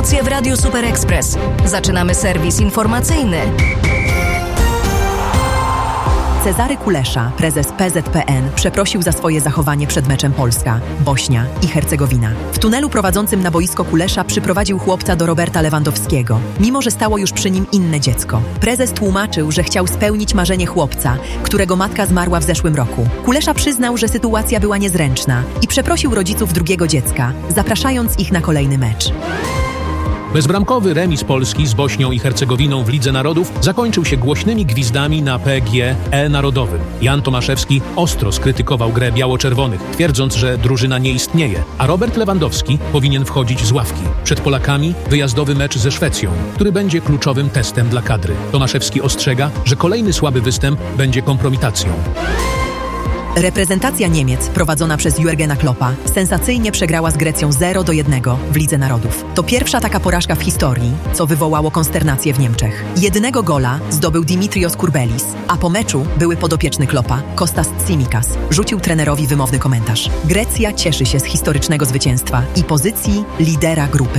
Emocje w Radiu Super Express. Zaczynamy serwis informacyjny. Cezary Kulesza, prezes PZPN, przeprosił za swoje zachowanie przed meczem Polska, Bośnia i Hercegowina. W tunelu prowadzącym na boisko Kulesza przyprowadził chłopca do Roberta Lewandowskiego, mimo że stało już przy nim inne dziecko. Prezes tłumaczył, że chciał spełnić marzenie chłopca, którego matka zmarła w zeszłym roku. Kulesza przyznał, że sytuacja była niezręczna i przeprosił rodziców drugiego dziecka, zapraszając ich na kolejny mecz. Bezbramkowy remis Polski z Bośnią i Hercegowiną w Lidze Narodów zakończył się głośnymi gwizdami na PGE Narodowym. Jan Tomaszewski ostro skrytykował grę biało-czerwonych, twierdząc, że drużyna nie istnieje, a Robert Lewandowski powinien wchodzić z ławki. Przed Polakami wyjazdowy mecz ze Szwecją, który będzie kluczowym testem dla kadry. Tomaszewski ostrzega, że kolejny słaby występ będzie kompromitacją. Reprezentacja Niemiec, prowadzona przez Jurgena Kloppa, sensacyjnie przegrała z Grecją 0-1 w Lidze Narodów. To pierwsza taka porażka w historii, co wywołało konsternację w Niemczech. Jednego gola zdobył Dimitrios Kurbelis, a po meczu były podopieczny Kloppa, Kostas Tsimikas, rzucił trenerowi wymowny komentarz. Grecja cieszy się z historycznego zwycięstwa i pozycji lidera grupy.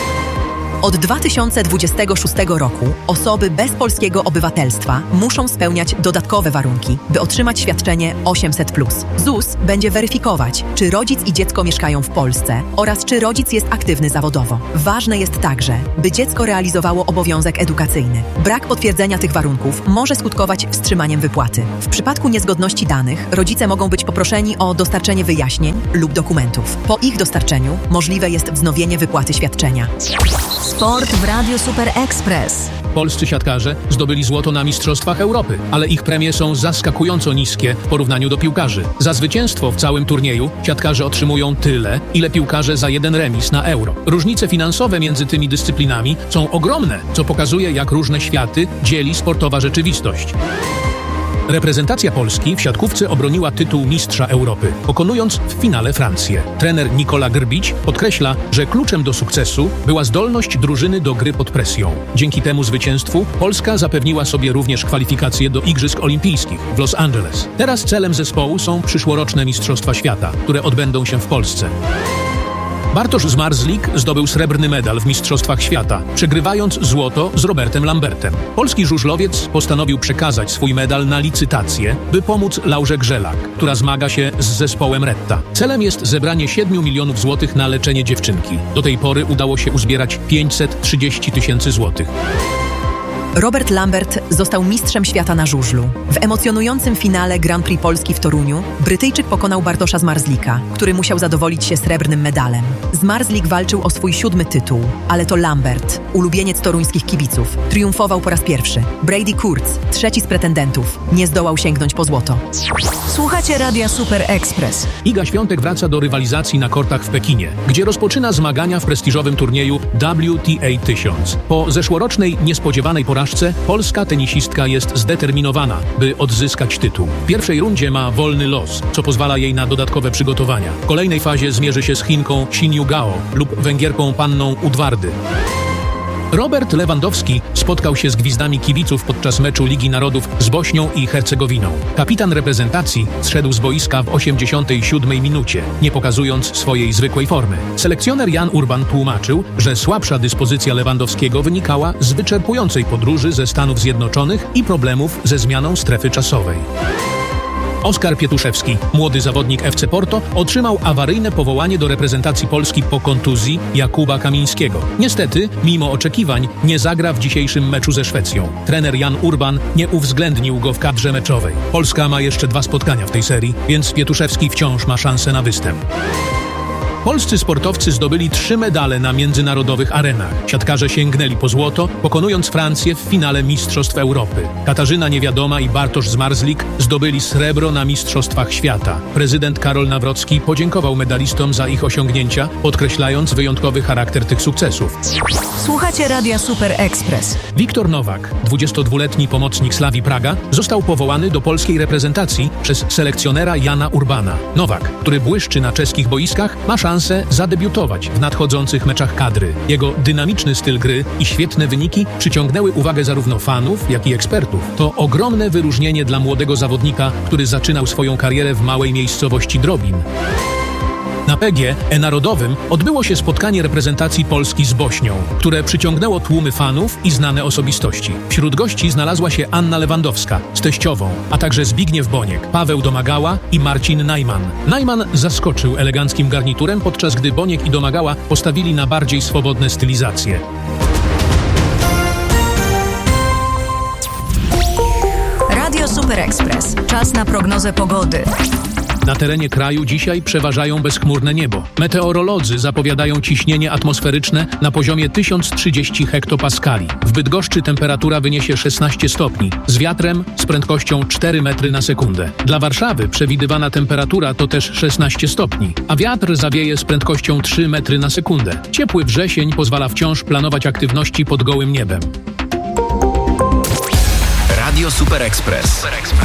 Od 2026 roku osoby bez polskiego obywatelstwa muszą spełniać dodatkowe warunki, by otrzymać świadczenie 800+. ZUS będzie weryfikować, czy rodzic i dziecko mieszkają w Polsce oraz czy rodzic jest aktywny zawodowo. Ważne jest także, by dziecko realizowało obowiązek edukacyjny. Brak potwierdzenia tych warunków może skutkować wstrzymaniem wypłaty. W przypadku niezgodności danych rodzice mogą być poproszeni o dostarczenie wyjaśnień lub dokumentów. Po ich dostarczeniu możliwe jest wznowienie wypłaty świadczenia. Sport w Radiu Super Express. Polscy siatkarze zdobyli złoto na Mistrzostwach Europy, ale ich premie są zaskakująco niskie w porównaniu do piłkarzy. Za zwycięstwo w całym turnieju siatkarze otrzymują tyle, ile piłkarze za jeden remis na Euro. Różnice finansowe między tymi dyscyplinami są ogromne, co pokazuje, jak różne światy dzieli sportowa rzeczywistość. Reprezentacja Polski w siatkówce obroniła tytuł mistrza Europy, pokonując w finale Francję. Trener Nikola Grbić podkreśla, że kluczem do sukcesu była zdolność drużyny do gry pod presją. Dzięki temu zwycięstwu Polska zapewniła sobie również kwalifikacje do Igrzysk Olimpijskich w Los Angeles. Teraz celem zespołu są przyszłoroczne Mistrzostwa Świata, które odbędą się w Polsce. Bartosz Zmarzlik zdobył srebrny medal w Mistrzostwach Świata, przegrywając złoto z Robertem Lambertem. Polski żużlowiec postanowił przekazać swój medal na licytację, by pomóc Laurze Grzelak, która zmaga się z zespołem Retta. Celem jest zebranie 7 milionów złotych na leczenie dziewczynki. Do tej pory udało się uzbierać 530 000 złotych. Robert Lambert został mistrzem świata na żużlu. W emocjonującym finale Grand Prix Polski w Toruniu Brytyjczyk pokonał Bartosza Zmarzlika, który musiał zadowolić się srebrnym medalem. Zmarzlik walczył o swój 7. tytuł, ale to Lambert, ulubieniec toruńskich kibiców, triumfował po raz pierwszy. Brady Kurtz, trzeci z pretendentów, nie zdołał sięgnąć po złoto. Słuchacie Radia Super Express. Iga Świątek wraca do rywalizacji na kortach w Pekinie, gdzie rozpoczyna zmagania w prestiżowym turnieju WTA 1000. Po zeszłorocznej niespodziewanej porażce polska tenisistka jest zdeterminowana, by odzyskać tytuł. W pierwszej rundzie ma wolny los, co pozwala jej na dodatkowe przygotowania. W kolejnej fazie zmierzy się z Chinką Xin Yugao lub Węgierką Panną Udvardy. Robert Lewandowski spotkał się z gwizdami kibiców podczas meczu Ligi Narodów z Bośnią i Hercegowiną. Kapitan reprezentacji zszedł z boiska w 87 minucie, nie pokazując swojej zwykłej formy. Selekcjoner Jan Urban tłumaczył, że słabsza dyspozycja Lewandowskiego wynikała z wyczerpującej podróży ze Stanów Zjednoczonych i problemów ze zmianą strefy czasowej. Oskar Pietuszewski, młody zawodnik FC Porto, otrzymał awaryjne powołanie do reprezentacji Polski po kontuzji Jakuba Kamińskiego. Niestety, mimo oczekiwań, nie zagra w dzisiejszym meczu ze Szwecją. Trener Jan Urban nie uwzględnił go w kadrze meczowej. Polska ma jeszcze 2 spotkania w tej serii, więc Pietuszewski wciąż ma szansę na występ. Polscy sportowcy zdobyli 3 medale na międzynarodowych arenach. Siatkarze sięgnęli po złoto, pokonując Francję w finale Mistrzostw Europy. Katarzyna Niewiadoma i Bartosz Zmarzlik zdobyli srebro na Mistrzostwach Świata. Prezydent Karol Nawrocki podziękował medalistom za ich osiągnięcia, podkreślając wyjątkowy charakter tych sukcesów. Słuchacie Radia Super Express. Wiktor Nowak, 22-letni pomocnik Slavii Praga, został powołany do polskiej reprezentacji przez selekcjonera Jana Urbana. Nowak, który błyszczy na czeskich boiskach, ma szansę zadebiutować w nadchodzących meczach kadry. Jego dynamiczny styl gry i świetne wyniki przyciągnęły uwagę zarówno fanów, jak i ekspertów. To ogromne wyróżnienie dla młodego zawodnika, który zaczynał swoją karierę w małej miejscowości Drobin. Na Na PGE Narodowym odbyło się spotkanie reprezentacji Polski z Bośnią, które przyciągnęło tłumy fanów i znane osobistości. Wśród gości znalazła się Anna Lewandowska z teściową, a także Zbigniew Boniek, Paweł Domagała i Marcin Najman. Najman zaskoczył eleganckim garniturem, podczas gdy Boniek i Domagała postawili na bardziej swobodne stylizacje. Radio Super Express. Czas na prognozę pogody. Na terenie kraju dzisiaj przeważają bezchmurne niebo. Meteorolodzy zapowiadają ciśnienie atmosferyczne na poziomie 1030 hektopaskali. W Bydgoszczy temperatura wyniesie 16 stopni, z wiatrem z prędkością 4 metry na sekundę. Dla Warszawy przewidywana temperatura to też 16 stopni, a wiatr zawieje z prędkością 3 metry na sekundę. Ciepły wrzesień pozwala wciąż planować aktywności pod gołym niebem. Radio Super Express.